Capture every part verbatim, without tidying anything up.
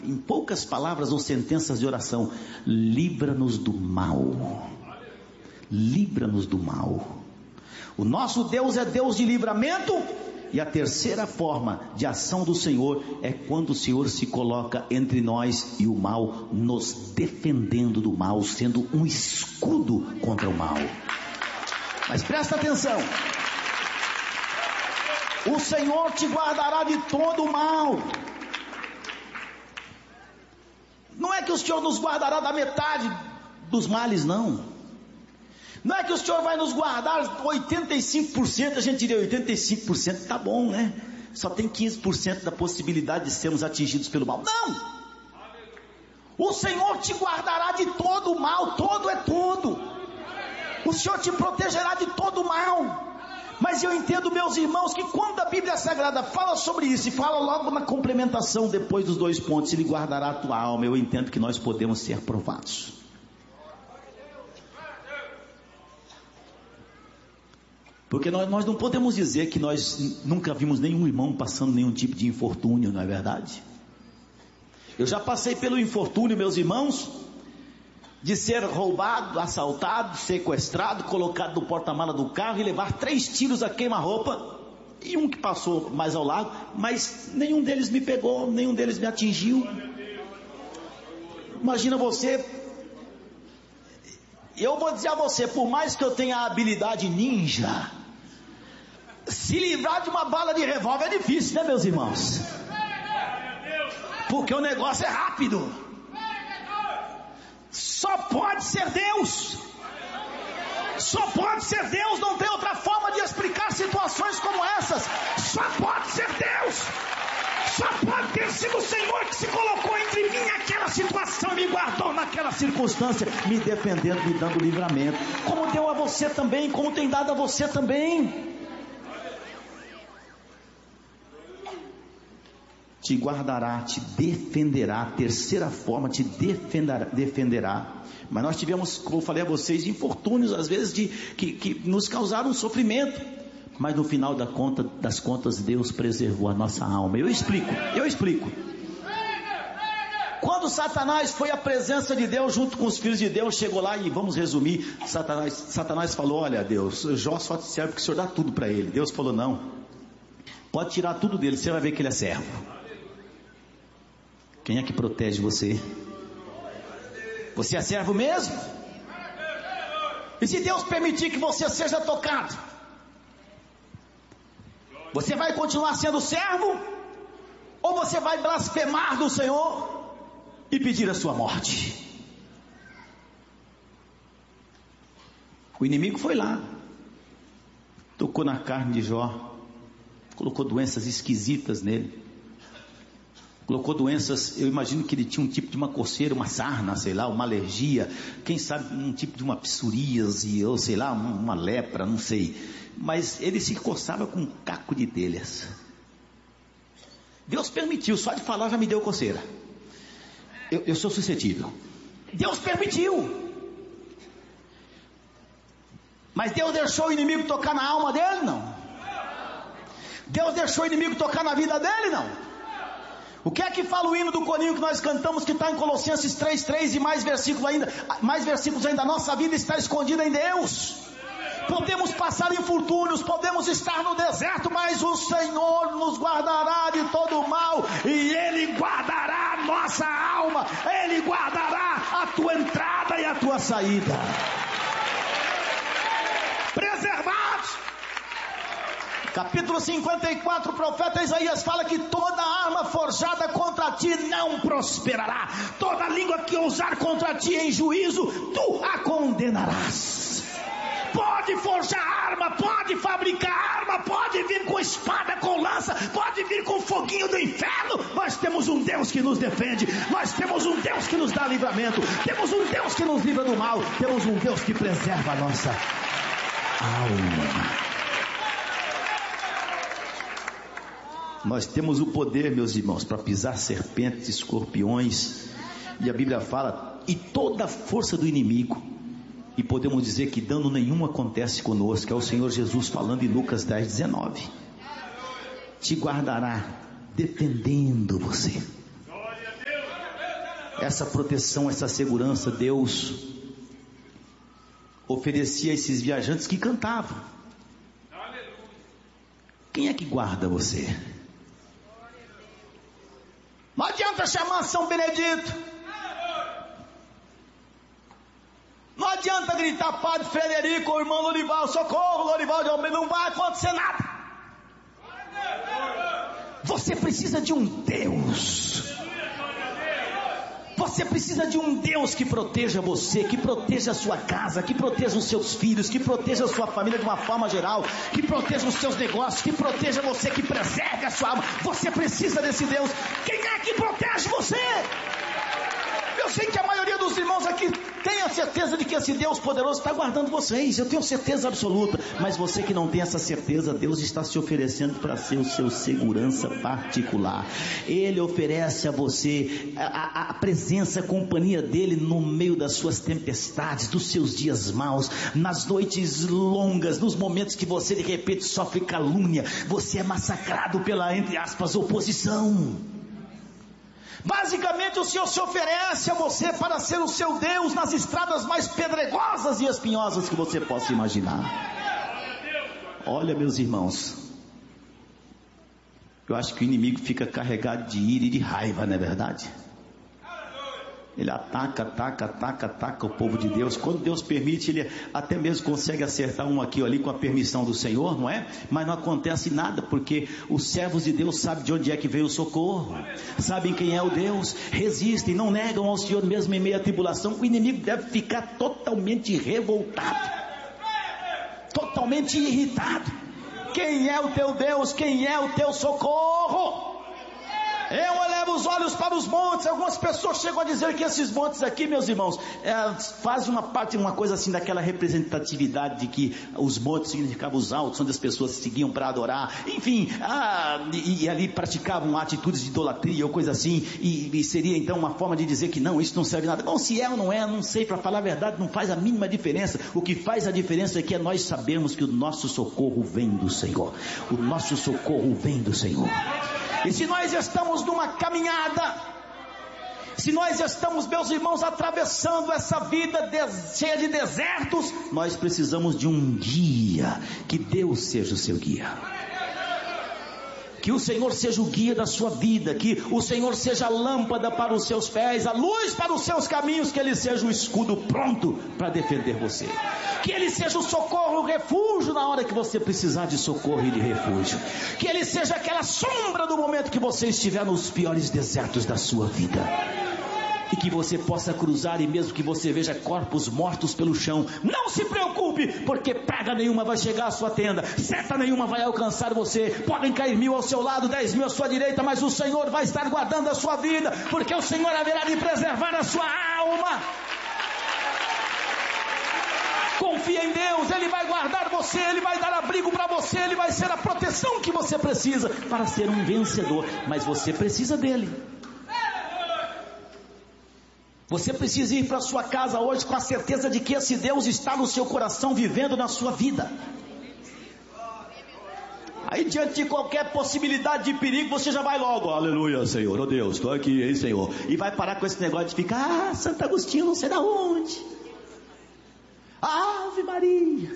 em poucas palavras ou sentenças de oração: livra-nos do mal. Livra-nos do mal. O nosso Deus é Deus de livramento. E a terceira forma de ação do Senhor é quando o Senhor se coloca entre nós e o mal, nos defendendo do mal, sendo um escudo contra o mal. Mas presta atenção: o Senhor te guardará de todo o mal. Não é que o Senhor nos guardará da metade dos males, não. Não é que o Senhor vai nos guardar oitenta e cinco por cento, a gente diria oitenta e cinco por cento, tá bom, né? Só tem quinze por cento da possibilidade de sermos atingidos pelo mal. Não! O Senhor te guardará de todo o mal, todo é todo. O Senhor te protegerá de todo o mal. Mas eu entendo, meus irmãos, que quando a Bíblia Sagrada fala sobre isso, e fala logo na complementação, depois dos dois pontos, Ele guardará a tua alma, eu entendo que nós podemos ser provados. Porque nós, nós não podemos dizer que nós nunca vimos nenhum irmão passando nenhum tipo de infortúnio, não é verdade? Eu já passei pelo infortúnio, meus irmãos, de ser roubado, assaltado, sequestrado, colocado no porta-mala do carro e levar três tiros a queima-roupa, e um que passou mais ao lado, mas nenhum deles me pegou, nenhum deles me atingiu. Imagina você. Eu vou dizer a você, por mais que eu tenha a habilidade ninja, se livrar de uma bala de revólver é difícil, né, meus irmãos? Porque o negócio é rápido. Só pode ser Deus. Só pode ser Deus, não tem outra forma de explicar situações como essas. Só pode ser Deus. Só pode ter sido o Senhor que se colocou entre mim e aquela situação, me guardou naquela circunstância, me defendendo, me dando livramento, como deu a você também, como tem dado a você também. Te guardará, te defenderá. A terceira forma, te defenderá, defenderá. Mas nós tivemos, como eu falei a vocês, infortúnios às vezes de, que, que nos causaram sofrimento. Mas no final da conta, das contas, Deus preservou a nossa alma. Eu explico, eu explico. Quando Satanás foi à presença de Deus junto com os filhos de Deus, chegou lá e vamos resumir, Satanás, Satanás falou: olha Deus, Jó só te serve porque o Senhor dá tudo para ele. Deus falou: não, pode tirar tudo dele, você vai ver que ele é servo. Quem é que protege você? Você é servo mesmo? E se Deus permitir que você seja tocado, você vai continuar sendo servo? Ou você vai blasfemar do Senhor e pedir a sua morte? O inimigo foi lá, tocou na carne de Jó, colocou doenças esquisitas nele, colocou doenças. Eu imagino que ele tinha um tipo de uma coceira, uma sarna, sei lá, uma alergia, quem sabe um tipo de uma psoríase, ou sei lá, uma lepra, não sei. Mas ele se coçava com um caco de telhas. Deus permitiu, só de falar já me deu coceira. Eu, eu sou suscetível. Deus permitiu. Mas Deus deixou o inimigo tocar na alma dele? Não. Deus deixou o inimigo tocar na vida dele? Não. O que é que fala o hino do corinho que nós cantamos, que está em Colossenses três, três, e mais versículos ainda, mais versículos ainda? A nossa vida está escondida em Deus. Podemos passar infortúnios, podemos estar no deserto, mas o Senhor nos guardará de todo o mal, e Ele guardará a nossa alma, Ele guardará a tua entrada e a tua saída. Preservados. Capítulo cinquenta e quatro, o profeta Isaías fala que toda arma forjada contra ti não prosperará, toda língua que ousar contra ti em juízo, tu a condenarás. Pode forjar arma, pode fabricar arma, pode vir com espada, com lança, pode vir com foguinho do inferno. Nós temos um Deus que nos defende, nós temos um Deus que nos dá livramento, temos um Deus que nos livra do mal, temos um Deus que preserva a nossa alma. Nós temos o poder, meus irmãos, para pisar serpentes, escorpiões, e a Bíblia fala, e toda a força do inimigo. E podemos dizer que dano nenhum acontece conosco. É o Senhor Jesus falando em Lucas dez, dezenove. Te guardará defendendo você. essa proteção, essa segurança, Deus oferecia a esses viajantes que cantavam. Quem é que guarda você? Não adianta chamar São Benedito, não adianta gritar Padre Frederico ou Irmão Lorival, socorro Lorival de Almeida, não vai acontecer nada. Você precisa de um Deus. Você precisa de um Deus que proteja você, que proteja a sua casa, que proteja os seus filhos, que proteja a sua família de uma forma geral, que proteja os seus negócios, que proteja você, que preserve a sua alma. Você precisa desse Deus. Quem é que protege você? Eu sei que a maioria dos irmãos aqui tem a certeza de que esse Deus poderoso está guardando vocês. Eu tenho certeza absoluta. Mas você que não tem essa certeza, Deus está se oferecendo para ser o seu segurança particular. Ele oferece a você a, a, a presença, a companhia dele no meio das suas tempestades, dos seus dias maus, nas noites longas, nos momentos que você de repente sofre calúnia, você é massacrado pela, entre aspas, oposição. Basicamente o Senhor se oferece a você para ser o seu Deus nas estradas mais pedregosas e espinhosas que você possa imaginar. Olha, meus irmãos, eu acho que o inimigo fica carregado de ira e de raiva, não é verdade? Ele ataca, ataca, ataca, ataca o povo de Deus. Quando Deus permite, ele até mesmo consegue acertar um aqui ou ali com a permissão do Senhor, não é? Mas não acontece nada, porque os servos de Deus sabem de onde é que veio o socorro, sabem quem é o Deus, resistem, não negam ao Senhor mesmo em meio à tribulação. O inimigo deve ficar totalmente revoltado, totalmente irritado. Quem é o teu Deus? Quem é o teu socorro? Eu elevo os olhos para os montes. Algumas pessoas chegam a dizer que esses montes aqui, meus irmãos, é, fazem uma parte, uma coisa assim daquela representatividade de que os montes significavam os altos, onde as pessoas seguiam para adorar, enfim, ah, e, e ali praticavam atitudes de idolatria ou coisa assim, e, e seria então uma forma de dizer que não, isso não serve nada. Bom, se é ou não é, não sei, para falar a verdade, não faz a mínima diferença. O que faz a diferença é que nós sabemos que o nosso socorro vem do Senhor. O nosso socorro vem do Senhor. E se nós estamos numa caminhada, se nós estamos, meus irmãos, atravessando essa vida de, cheia de desertos, nós precisamos de um guia. Que Deus seja o seu guia. Que o Senhor seja o guia da sua vida, que o Senhor seja a lâmpada para os seus pés, a luz para os seus caminhos, que Ele seja o escudo pronto para defender você, que Ele seja o socorro, o refúgio na hora que você precisar de socorro e de refúgio, que Ele seja aquela sombra do momento que você estiver nos piores desertos da sua vida, e que você possa cruzar, e mesmo que você veja corpos mortos pelo chão, não se preocupe, porque praga nenhuma vai chegar à sua tenda, seta nenhuma vai alcançar você. Podem cair mil ao seu lado, dez mil à sua direita, mas o Senhor vai estar guardando a sua vida, porque o Senhor haverá de preservar a sua alma. Confia em Deus, Ele vai guardar você, Ele vai dar abrigo para você, Ele vai ser a proteção que você precisa para ser um vencedor, mas você precisa dEle. Você precisa ir para a sua casa hoje com a certeza de que esse Deus está no seu coração, vivendo na sua vida. Aí diante de qualquer possibilidade de perigo, você já vai logo, aleluia Senhor, oh Deus, estou aqui, hein Senhor, e vai parar com esse negócio de ficar, ah, Santo Agostinho, não sei da onde, Ave Maria.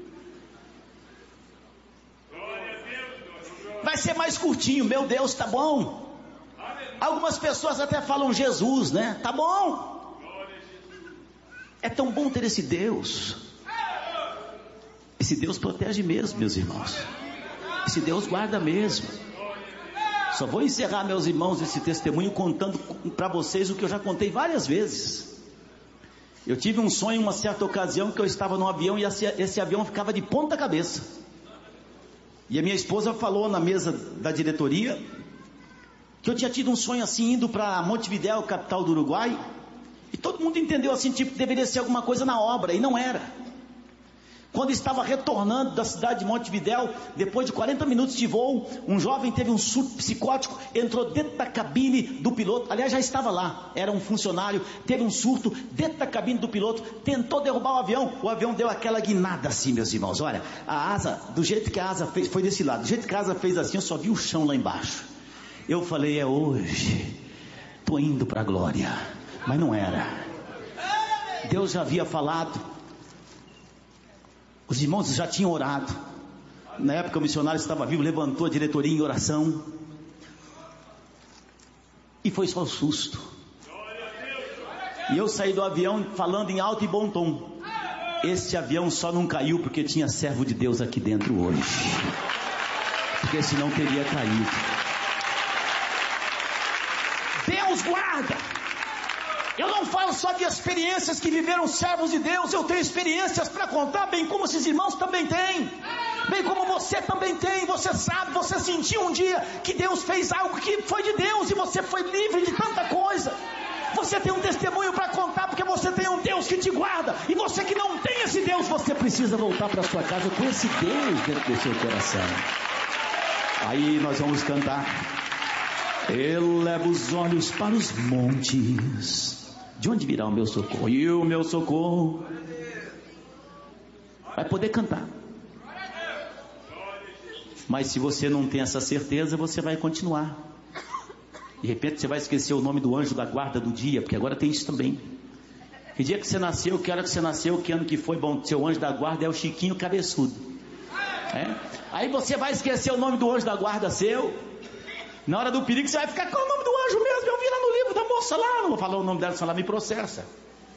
Vai ser mais curtinho, meu Deus, tá bom. Algumas pessoas até falam Jesus, né? Tá bom. É tão bom ter esse Deus. Esse Deus protege mesmo, meus irmãos. Esse Deus guarda mesmo. Só vou encerrar, meus irmãos, esse testemunho contando para vocês o que eu já contei várias vezes. Eu tive um sonho em uma certa ocasião que eu estava num avião e esse, esse avião ficava de ponta cabeça. E a minha esposa falou na mesa da diretoria que eu tinha tido um sonho assim, indo para Montevidéu, capital do Uruguai, e todo mundo entendeu assim, tipo, que deveria ser alguma coisa na obra, e não era. Quando estava retornando da cidade de Montevidéu, depois de quarenta minutos de voo, um jovem teve um surto psicótico, entrou dentro da cabine do piloto, aliás já estava lá, era um funcionário, teve um surto dentro da cabine do piloto, tentou derrubar o avião, o avião deu aquela guinada assim, meus irmãos, olha, a asa, do jeito que a asa fez, foi desse lado, do jeito que a asa fez assim, eu só vi o chão lá embaixo. Eu falei, é hoje, estou indo para a glória, Mas não era. Deus já havia falado. Os irmãos já tinham orado. Na época o missionário estava vivo, levantou a diretoria em oração. E foi só um susto. E eu saí do avião falando em alto e bom tom. Esse avião só não caiu porque tinha servo de Deus aqui dentro hoje. Porque senão teria caído. Deus guarda. Eu não falo só de experiências que viveram servos de Deus. Eu tenho experiências para contar, bem como esses irmãos também têm. Bem como você também tem. Você sabe, você sentiu um dia que Deus fez algo que foi de Deus e você foi livre de tanta coisa. Você tem um testemunho para contar porque você tem um Deus que te guarda. E você que não tem esse Deus, você precisa voltar para sua casa com esse Deus dentro do seu coração. Aí nós vamos cantar. Eleva os olhos para os montes. De onde virá o meu socorro? E o meu socorro. Vai poder cantar. Mas se você não tem essa certeza, você vai continuar. De repente você vai esquecer o nome do anjo da guarda do dia, porque agora tem isso também. Que dia que você nasceu, que hora que você nasceu, que ano que foi, bom, seu anjo da guarda é o Chiquinho Cabeçudo. É? Aí você vai esquecer o nome do anjo da guarda seu. Na hora do perigo você vai ficar com o nome do anjo mesmo. Eu vi lá no livro da moça lá, não vou falar o nome dela, senão ela me processa.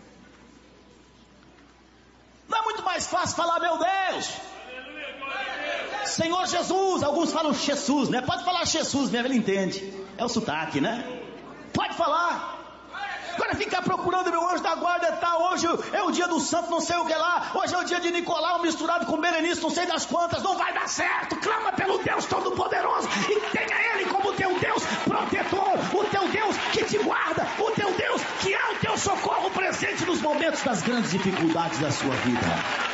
Não é muito mais fácil falar, meu Deus, Senhor Jesus. Alguns falam Jesus, né? Pode falar Jesus mesmo, ele entende. É o sotaque, né? Pode falar. Agora ficar procurando meu anjo da guarda, tá? Hoje é o dia do santo, não sei o que lá. Hoje é o dia de Nicolau misturado com Berenice, não sei das quantas. Não vai dar certo. Clama pelo Deus Todo-Poderoso e tenha Ele como teu Deus protetor, o teu Deus que te guarda, o teu Deus que é o teu socorro presente nos momentos das grandes dificuldades da sua vida.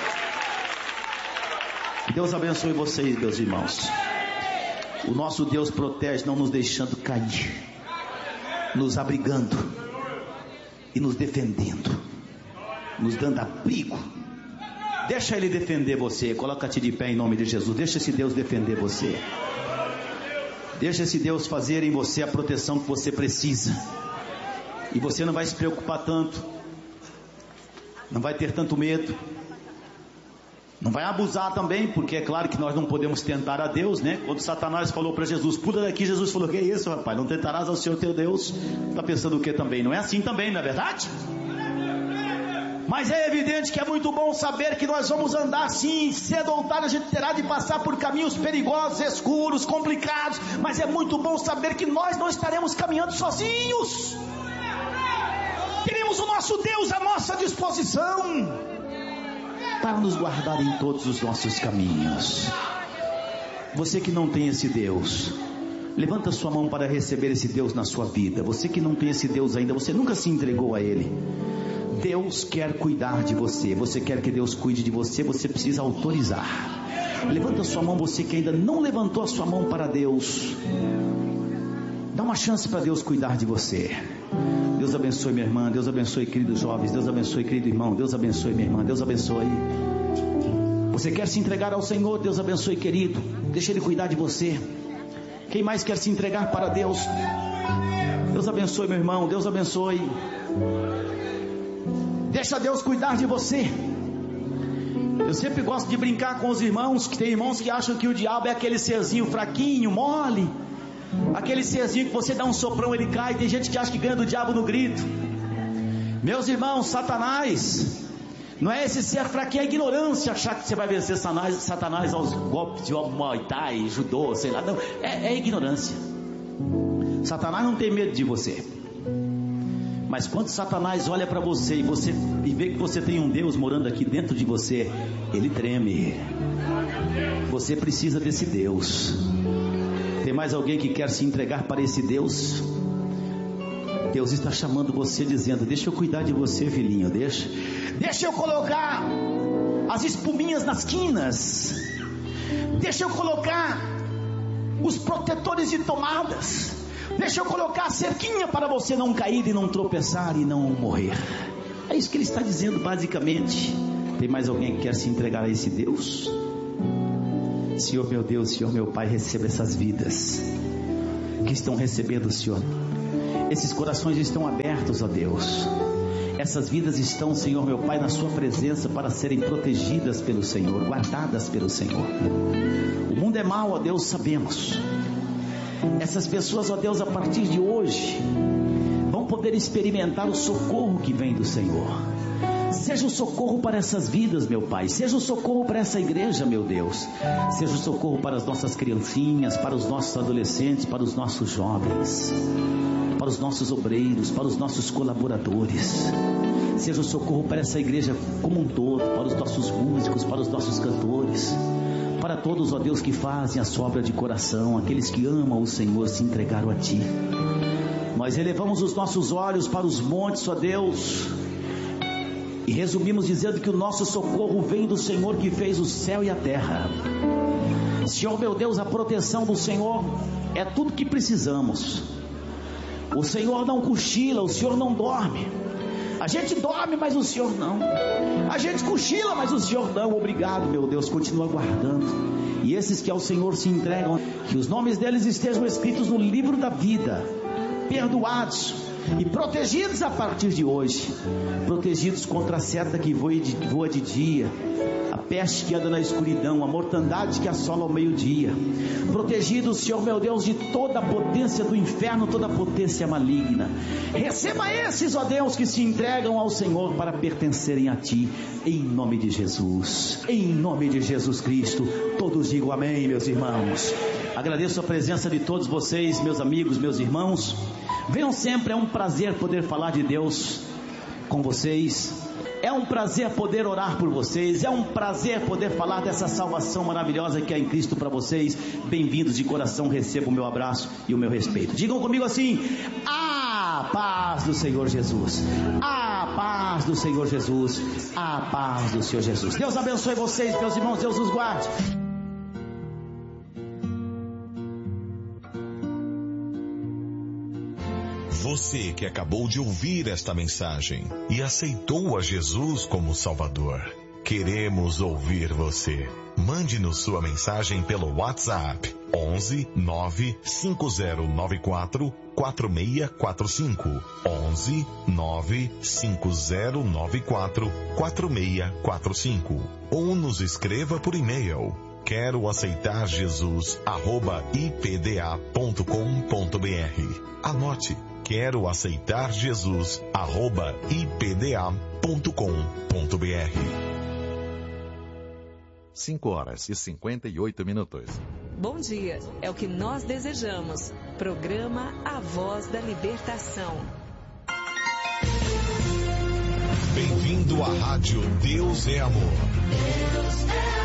Deus abençoe vocês, meus irmãos. O nosso Deus protege, não nos deixando cair, nos abrigando e nos defendendo, nos dando abrigo. Deixa Ele defender você. Coloca-te de pé em nome de Jesus. Deixa esse Deus defender você. Deixa esse Deus fazer em você a proteção que você precisa. E você não vai se preocupar tanto, não vai ter tanto medo, não vai abusar também, porque é claro que nós não podemos tentar a Deus, né? Quando Satanás falou para Jesus, pula daqui, Jesus falou, que é isso, rapaz? Não tentarás ao Senhor teu Deus. Está pensando o que também? Não é assim também, não é verdade? Mas é evidente que é muito bom saber que nós vamos andar sim, cedo ou tarde a gente terá de passar por caminhos perigosos, escuros, complicados, mas é muito bom saber que nós não estaremos caminhando sozinhos. Teremos o nosso Deus à nossa disposição para nos guardar em todos os nossos caminhos. Você que não tem esse Deus, levanta sua mão para receber esse Deus na sua vida. Você que não tem esse Deus ainda, você nunca se entregou a Ele. Deus quer cuidar de você. Você quer que Deus cuide de você, você precisa autorizar. Levanta sua mão, você que ainda não levantou a sua mão para Deus. Dá uma chance para Deus cuidar de você. Deus abençoe minha irmã, Deus abençoe queridos jovens, Deus abençoe querido irmão, Deus abençoe minha irmã, Deus abençoe. Você quer se entregar ao Senhor? Deus abençoe querido, deixa Ele cuidar de você. Quem mais quer se entregar para Deus? Deus abençoe meu irmão, Deus abençoe. Deixa Deus cuidar de você. Eu sempre gosto de brincar com os irmãos, que tem irmãos que acham que o diabo é aquele serzinho fraquinho, mole, aquele serzinho que você dá um soprão ele cai. Tem gente que acha que ganha do diabo no grito. Meus irmãos, Satanás não é esse ser fraquinho, é ignorância achar que você vai vencer Satanás, Satanás aos golpes de Muay Thai, judô, sei lá. Não, é, é ignorância. Satanás não tem medo de você. Mas quando Satanás olha para você e, você e vê que você tem um Deus morando aqui dentro de você, ele treme. Você precisa desse Deus. Tem mais alguém que quer se entregar para esse Deus? Deus está chamando você, dizendo: deixa eu cuidar de você, filhinho, deixa. Deixa eu colocar as espuminhas nas quinas. Deixa eu colocar os protetores de tomadas. Deixa eu colocar a cerquinha para você não cair e não tropeçar e não morrer. É isso que ele está dizendo basicamente. Tem mais alguém que quer se entregar a esse Deus? Senhor meu Deus, Senhor meu Pai, receba essas vidas que estão recebendo, Senhor, Esses corações estão abertos, ó Deus. Essas vidas estão, Senhor meu Pai, na sua presença para serem protegidas pelo Senhor, guardadas pelo Senhor. O mundo é mau, ó Deus, sabemos. Essas pessoas, ó Deus, a partir de hoje vão poder experimentar o socorro que vem do Senhor. Seja o socorro para essas vidas, meu Pai. Seja o socorro para essa igreja, meu Deus. Seja o socorro para as nossas criancinhas, para os nossos adolescentes, para os nossos jovens, para os nossos obreiros, para os nossos colaboradores. Seja o socorro para essa igreja como um todo, para os nossos músicos, para os nossos cantores, para todos, ó Deus, que fazem a sua obra de coração, aqueles que amam o Senhor, se entregaram a Ti. Nós elevamos os nossos olhos para os montes, ó Deus, e resumimos dizendo que o nosso socorro vem do Senhor que fez o céu e a terra. Senhor meu Deus, a proteção do Senhor é tudo que precisamos. O Senhor não cochila, o Senhor não dorme. A gente dorme, mas o Senhor não. A gente cochila, mas o Senhor não. Obrigado, meu Deus, continua guardando. E esses que ao Senhor se entregam, que os nomes deles estejam escritos no livro da vida, perdoados e protegidos a partir de hoje. Protegidos contra a seta que voa de, voa de dia, a peste que anda na escuridão, a mortandade que assola ao meio-dia. Protegidos, Senhor meu Deus, de toda a potência do inferno, toda a potência maligna. Receba esses, ó Deus, que se entregam ao Senhor para pertencerem a Ti, em nome de Jesus, em nome de Jesus Cristo. Todos digam amém, meus irmãos. Agradeço a presença de todos vocês, meus amigos, meus irmãos. Venham sempre, é um prazer poder falar de Deus com vocês. É um prazer poder orar por vocês. É um prazer poder falar dessa salvação maravilhosa que é em Cristo para vocês. Bem-vindos de coração, recebam o meu abraço e o meu respeito. Digam comigo assim: a paz do Senhor Jesus, a paz do Senhor Jesus, a paz do Senhor Jesus. Deus abençoe vocês, meus irmãos, Deus os guarde. Você que acabou de ouvir esta mensagem e aceitou a Jesus como Salvador, queremos ouvir você. Mande-nos sua mensagem pelo WhatsApp onze nove cinco zero nove quatro quatro seis quatro cinco, onze nove cinco zero nove quatro quatro seis quatro cinco, ou nos escreva por e-mail quero aceitar Jesus arroba i p d a ponto com ponto b r. Anote: quero aceitar Jesus arroba i p d a ponto com ponto b r. cinco horas e cinquenta e oito minutos. Bom dia, é o que nós desejamos. Programa A Voz da Libertação. Bem-vindo à Rádio Deus é Amor. Deus é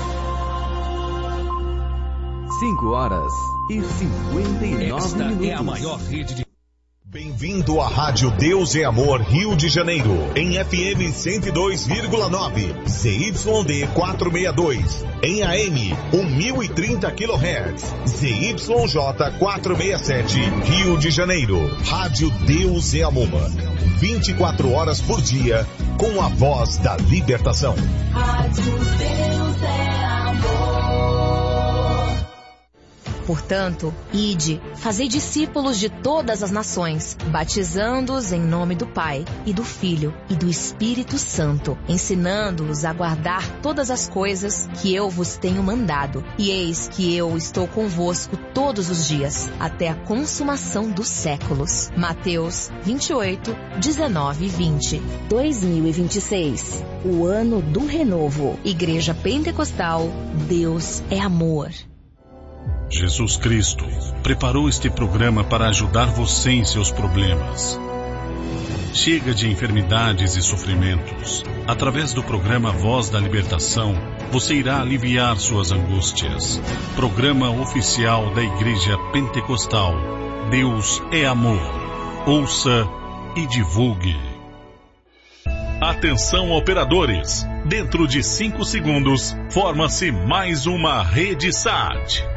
cinco horas e cinquenta e nove Esta minutos. é a maior rede de... Bem-vindo à Rádio Deus é Amor, Rio de Janeiro, em F M cento e dois vírgula nove, Z Y D quatrocentos e sessenta e dois, em A M mil e trinta quilohertz, Z Y J quatrocentos e sessenta e sete, Rio de Janeiro. Rádio Deus é Amor, vinte e quatro horas por dia, com a voz da libertação. Rádio Deus é Amor. Portanto, ide, fazei discípulos de todas as nações, batizando-os em nome do Pai, e do Filho, e do Espírito Santo, ensinando-os a guardar todas as coisas que eu vos tenho mandado. E eis que eu estou convosco todos os dias, até a consumação dos séculos. Mateus vinte e oito, dezenove e vinte. dois mil e vinte e seis, o ano do renovo. Igreja Pentecostal, Deus é amor. Jesus Cristo preparou este programa para ajudar você em seus problemas. Chega de enfermidades e sofrimentos. Através do programa Voz da Libertação, você irá aliviar suas angústias. Programa oficial da Igreja Pentecostal. Deus é amor. Ouça e divulgue. Atenção, operadores! Dentro de cinco segundos, forma-se mais uma rede S A T.